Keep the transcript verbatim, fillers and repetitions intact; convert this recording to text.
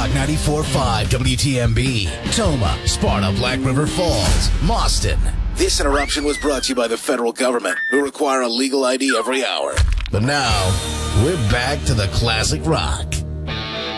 ninety-four point five W T M B, Toma, Sparta, Black River Falls, Mauston. This interruption was brought to you by the federal government, who require a legal I D every hour. But now, we're back to the classic rock.